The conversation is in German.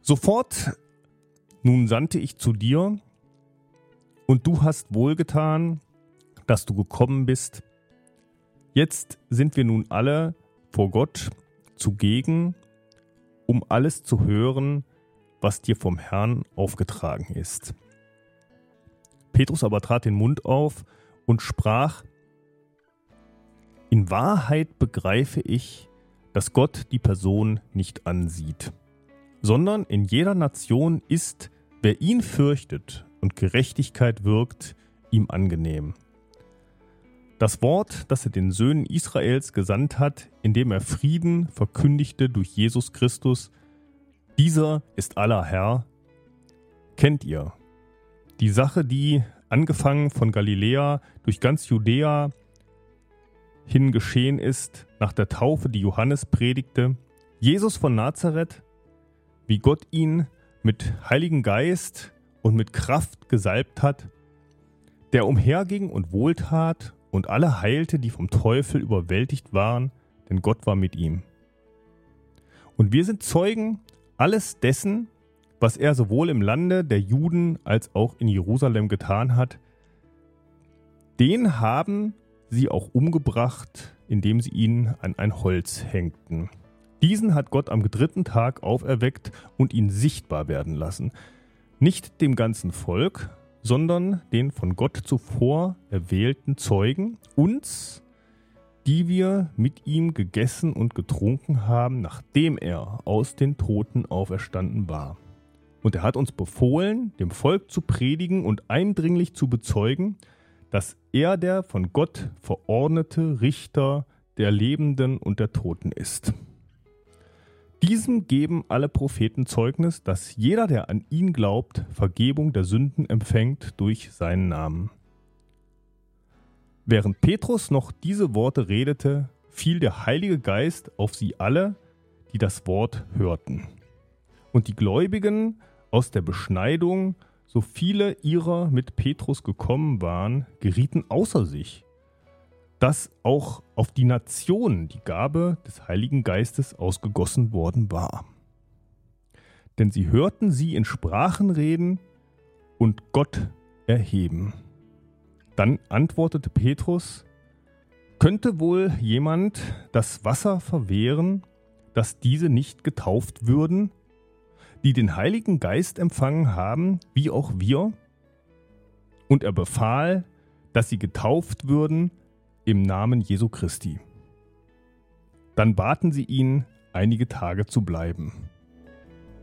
Sofort nun sandte ich zu dir, und du hast wohlgetan, dass du gekommen bist. Jetzt sind wir nun alle vor Gott zugegen, um alles zu hören, was dir vom Herrn aufgetragen ist. Petrus aber trat den Mund auf und sprach: In Wahrheit begreife ich, dass Gott die Person nicht ansieht, sondern in jeder Nation ist, wer ihn fürchtet und Gerechtigkeit wirkt, ihm angenehm. Das Wort, das er den Söhnen Israels gesandt hat, indem er Frieden verkündigte durch Jesus Christus, dieser ist aller Herr, kennt ihr. Die Sache, die, angefangen von Galiläa durch ganz Judäa hin geschehen ist, nach der Taufe, die Johannes predigte, Jesus von Nazareth, wie Gott ihn mit Heiligen Geist und mit Kraft gesalbt hat, der umherging und wohltat und alle heilte, die vom Teufel überwältigt waren, denn Gott war mit ihm. Und wir sind Zeugen alles dessen, was er sowohl im Lande der Juden als auch in Jerusalem getan hat. Den haben sie auch umgebracht, indem sie ihn an ein Holz hängten. Diesen hat Gott am 3. Tag auferweckt und ihn sichtbar werden lassen. Nicht dem ganzen Volk, sondern den von Gott zuvor erwählten Zeugen, uns, die wir mit ihm gegessen und getrunken haben, nachdem er aus den Toten auferstanden war. Und er hat uns befohlen, dem Volk zu predigen und eindringlich zu bezeugen, dass er der von Gott verordnete Richter der Lebenden und der Toten ist. Diesem geben alle Propheten Zeugnis, dass jeder, der an ihn glaubt, Vergebung der Sünden empfängt durch seinen Namen. Während Petrus noch diese Worte redete, fiel der Heilige Geist auf sie alle, die das Wort hörten. Und die Gläubigen aus der Beschneidung, so viele ihrer mit Petrus gekommen waren, gerieten außer sich, dass auch auf die Nationen die Gabe des Heiligen Geistes ausgegossen worden war. Denn sie hörten sie in Sprachen reden und Gott erheben. Dann antwortete Petrus: Könnte wohl jemand das Wasser verwehren, dass diese nicht getauft würden, die den Heiligen Geist empfangen haben, wie auch wir? Und er befahl, dass sie getauft würden im Namen Jesu Christi. Dann baten sie ihn, einige Tage zu bleiben.